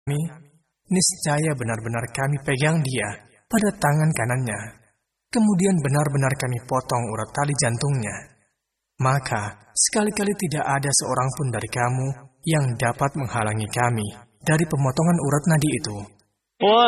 niscaya benar-benar kami pegang dia pada tangan kanannya. Kemudian benar-benar kami potong urat tali jantungnya. Maka sekali-kali tidak ada seorang pun dari kamu yang dapat menghalangi kami dari pemotongan urat nadi itu.